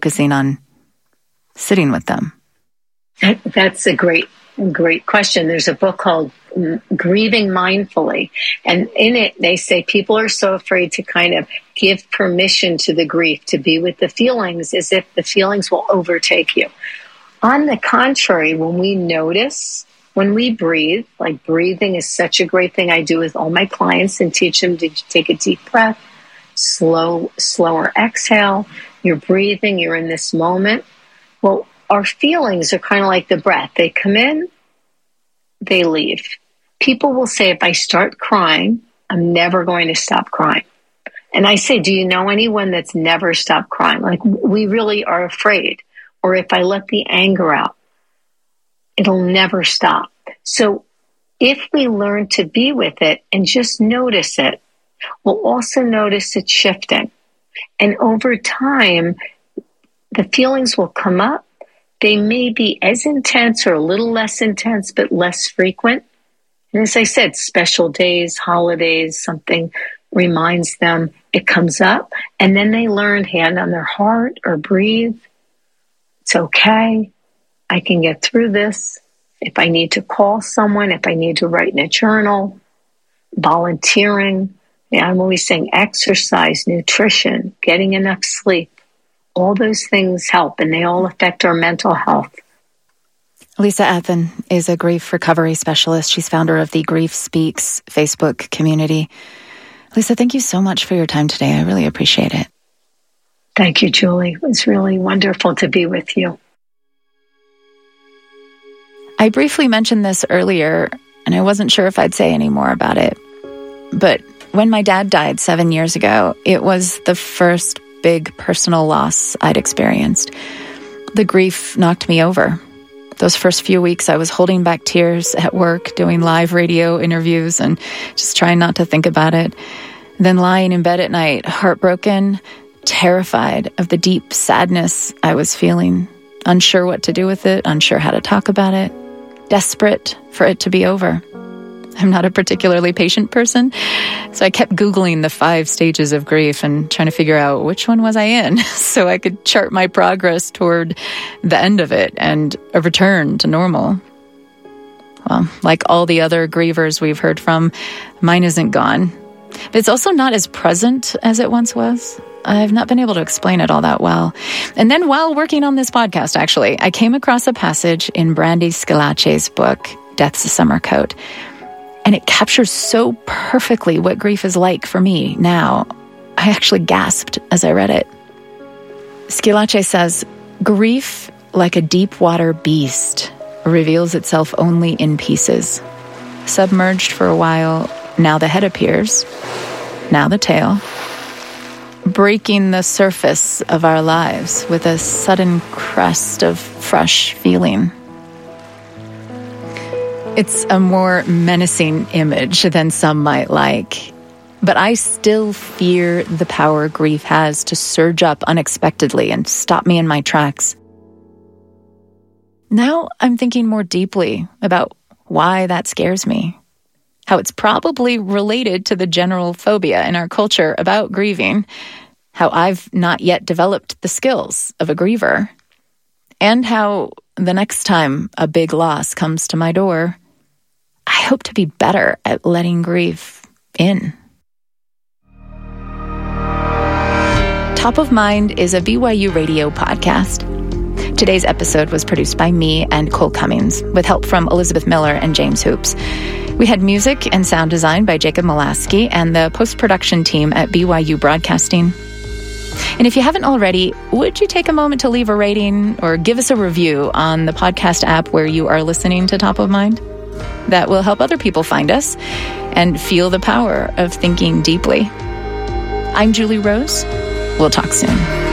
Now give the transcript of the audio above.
focusing on sitting with them? That's a great question. There's a book called Grieving Mindfully. And in it, they say people are so afraid to kind of give permission to the grief, to be with the feelings, as if the feelings will overtake you. On the contrary, when we notice, when we breathe, like breathing is such a great thing I do with all my clients and teach them to take a deep breath, slower exhale. You're breathing, you're in this moment. Well, our feelings are kind of like the breath. They come in, they leave. People will say, if I start crying, I'm never going to stop crying. And I say, do you know anyone that's never stopped crying? Like, we really are afraid. Or if I let the anger out, it'll never stop. So if we learn to be with it and just notice it, we'll also notice it shifting. And over time, the feelings will come up. They may be as intense or a little less intense, but less frequent. And as I said, special days, holidays, something reminds them, it comes up. And then they learn, hand on their heart or breathe. It's okay. I can get through this. If I need to call someone, if I need to write in a journal, volunteering. Yeah, I'm always saying exercise, nutrition, getting enough sleep. All those things help, and they all affect our mental health. Lisa Athen is a grief recovery specialist. She's founder of the Grief Speaks Facebook community. Lisa, thank you so much for your time today. I really appreciate it. Thank you, Julie. It was really wonderful to be with you. I briefly mentioned this earlier, and I wasn't sure if I'd say any more about it. But when my dad died 7 years ago, it was the first big personal loss I'd experienced. The grief knocked me over. Those first few weeks, I was holding back tears at work, doing live radio interviews and just trying not to think about it. Then lying in bed at night, heartbroken, terrified of the deep sadness I was feeling, unsure what to do with it, unsure how to talk about it, desperate for it to be over. I'm not a particularly patient person, so I kept Googling the 5 stages of grief and trying to figure out which one was I in so I could chart my progress toward the end of it and a return to normal. Well, like all the other grievers we've heard from, mine isn't gone. But it's also not as present as it once was. I've not been able to explain it all that well. And then while working on this podcast, actually, I came across a passage in Brandi Scilacci's book, Death's a Summer Coat. And it captures so perfectly what grief is like for me now. I actually gasped as I read it. Scilacci says, grief, like a deep water beast, reveals itself only in pieces. Submerged for a while, now the head appears, now the tail, breaking the surface of our lives with a sudden crest of fresh feeling. It's a more menacing image than some might like, but I still fear the power grief has to surge up unexpectedly and stop me in my tracks. Now I'm thinking more deeply about why that scares me, how it's probably related to the general phobia in our culture about grieving, how I've not yet developed the skills of a griever, and how the next time a big loss comes to my door, I hope to be better at letting grief in. Top of Mind is a BYU radio podcast. Today's episode was produced by me and Cole Cummings, with help from Elizabeth Miller and James Hoops. We had music and sound design by Jacob Molaski and the post-production team at BYU Broadcasting. And if you haven't already, would you take a moment to leave a rating or give us a review on the podcast app where you are listening to Top of Mind? That will help other people find us and feel the power of thinking deeply. I'm Julie Rose. We'll talk soon.